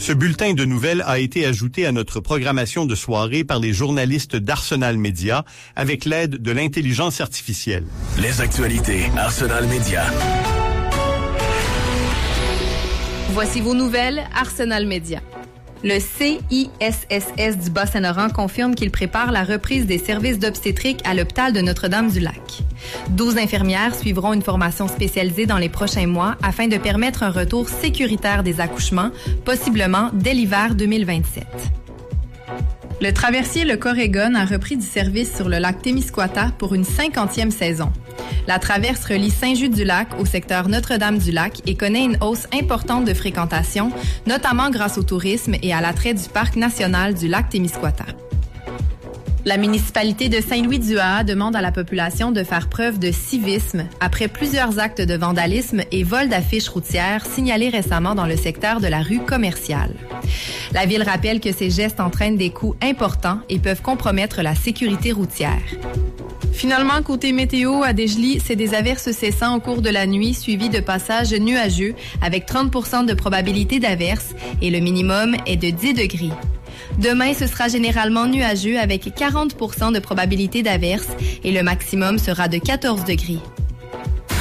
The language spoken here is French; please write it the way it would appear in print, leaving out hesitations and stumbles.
Ce bulletin de nouvelles a été ajouté à notre programmation de soirée par les journalistes d'Arsenal Média avec l'aide de l'intelligence artificielle. Les actualités Arsenal Média. Voici vos nouvelles Arsenal Média. Le CISSS du Bas-Saint-Laurent confirme qu'il prépare la reprise des services d'obstétrique à l'hôpital de Notre-Dame-du-Lac. 12 infirmières suivront une formation spécialisée dans les prochains mois afin de permettre un retour sécuritaire des accouchements, possiblement dès l'hiver 2027. Le traversier Le Corégon a repris du service sur le lac Témiscouata pour une 50e saison. La traverse relie Saint-Just-du-Lac au secteur Notre-Dame-du-Lac et connaît une hausse importante de fréquentation, notamment grâce au tourisme et à l'attrait du parc national du lac Témiscouata. La municipalité de Saint-Louis-du-Ha demande à la population de faire preuve de civisme après plusieurs actes de vandalisme et vol d'affiches routières signalés récemment dans le secteur de la rue commerciale. La ville rappelle que ces gestes entraînent des coûts importants et peuvent compromettre la sécurité routière. Finalement, côté météo, à Desjely, c'est des averses cessant au cours de la nuit suivies de passages nuageux avec 30% de probabilité d'averses et le minimum est de 10 degrés. Demain, ce sera généralement nuageux avec 40% de probabilité d'averses et le maximum sera de 14 degrés.